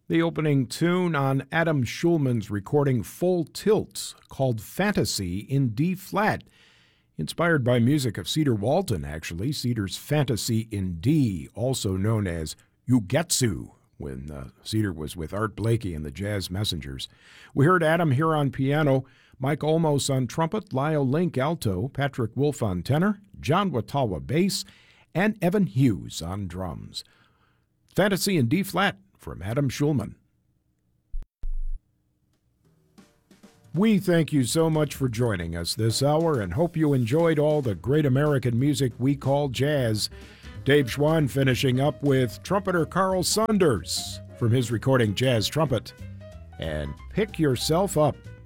The opening tune on Adam Schulman's recording Full Tilt, called Fantasy in D-flat, inspired by music of Cedar Walton, actually. Cedar's Fantasy in D, also known as Ugetsu, when Cedar was with Art Blakey and the Jazz Messengers. We heard Adam here on piano, Mike Olmos on trumpet, Lyle Link alto, Patrick Wolf on tenor, John Watawa bass, and Evan Hughes on drums. Fantasy in D-flat from Adam Schulman. We thank you so much for joining us this hour and hope you enjoyed all the great American music we call jazz. Dave Schwann finishing up with trumpeter Carl Saunders from his recording Jazz Trumpet. And pick yourself up